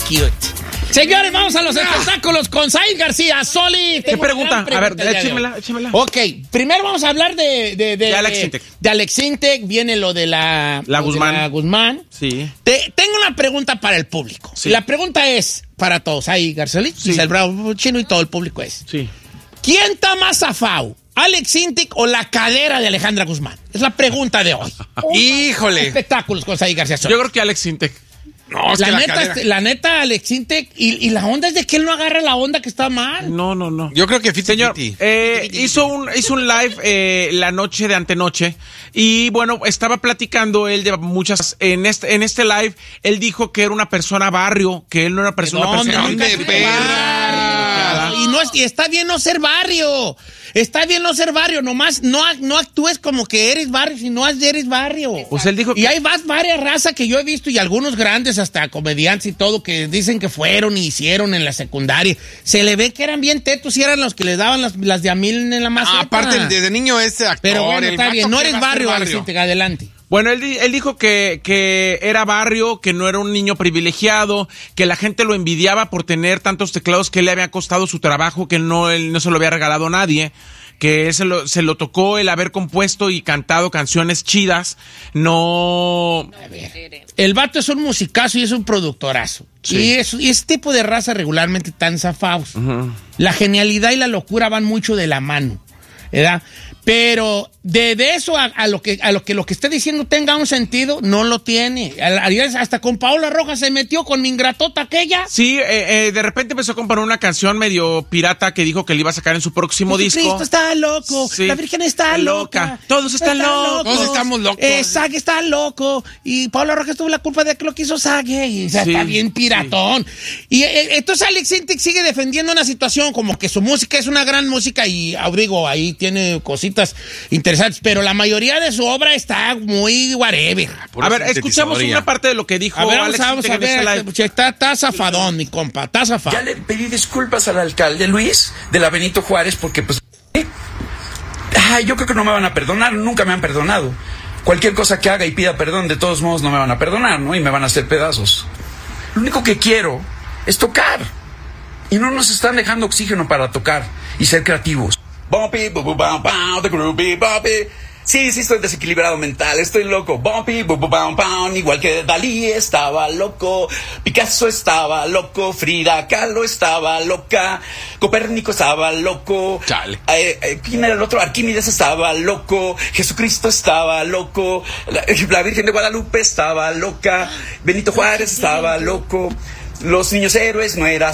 cute. Señores, vamos a los espectáculos con Said García. Soli, ¿qué pregunta? A ver, échemela. Ok, primero vamos a hablar de Alex Sintek. De Alex Sintek, viene lo de la Guzmán. Sí. Tengo una pregunta para el público. Sí. La pregunta es para todos. Ahí, Garcelito, sí. el Bravo Chino y todo el público es. Sí. ¿Quién está más zafado? ¿Alex Sintek o la cadera de Alejandra Guzmán? Es la pregunta de hoy. ¡Híjole! Espectáculos con Said García. Yo creo que Alex Sintek. No, es la neta, Alex Sintek, y la onda es de que él no agarra la onda que está mal. No. Yo creo que Señor, hizo un live la noche de antenoche y bueno, estaba platicando él de muchas en este live, él dijo que era una persona barrio, que él no era una persona y está bien no ser barrio. Está bien no ser barrio, nomás no actúes como que eres barrio, si no eres barrio. Pues él dijo y hay varias razas que yo he visto y algunos grandes, hasta comediantes y todo, que dicen que fueron y hicieron en la secundaria. Se le ve que eran bien tetos y eran los que les daban las de a mil en la maceta. Aparte, desde niño ese actor. Pero bueno, está bien, no eres barrio, Alex Sintek, adelante. Bueno, él dijo que era barrio, que no era un niño privilegiado, que la gente lo envidiaba por tener tantos teclados que le había costado su trabajo, que él no se lo había regalado a nadie, que se lo tocó el haber compuesto y cantado canciones chidas. No. A ver, el vato es un musicazo y es un productorazo. Sí. Y ese tipo de raza regularmente tan zafados. Uh-huh. La genialidad y la locura van mucho de la mano, ¿verdad? Pero de eso a lo que esté diciendo tenga un sentido, no lo tiene. Hasta con Paola Rojas se metió con mi ingratota aquella. Sí, de repente empezó a componer una canción medio pirata que dijo que le iba a sacar en su próximo disco. Cristo está loco, sí. La Virgen está loca. Todos están locos. Todos estamos locos. Sague está loco. Y Paola Rojas tuvo la culpa de que lo quiso Sague. Y está bien piratón. Sí. Y entonces Alex Sintek sigue defendiendo una situación como que su música es una gran música y Abrigo ahí tiene cositas interesantes, pero la mayoría de su obra está muy whatever. A ver, escuchamos una parte de lo que dijo Alex Sintek. A ver, está zafadón, mi compa, está zafado. Ya le pedí disculpas al alcalde Luis de la Benito Juárez porque pues yo creo que no me van a perdonar, nunca me han perdonado. Cualquier cosa que haga y pida perdón, de todos modos no me van a perdonar, ¿no? Y me van a hacer pedazos. Lo único que quiero es tocar. Y no nos están dejando oxígeno para tocar y ser creativos. Bumpy, the groovy, bumpy. Sí, estoy desequilibrado mental, estoy loco. Bumpy, igual que Dalí estaba loco, Picasso estaba loco, Frida Kahlo estaba loca, Copérnico estaba loco. Chale. ¿Quién era el otro? Arquímedes estaba loco, Jesucristo estaba loco, la Virgen de Guadalupe estaba loca, Benito Juárez estaba loco. Los niños héroes no era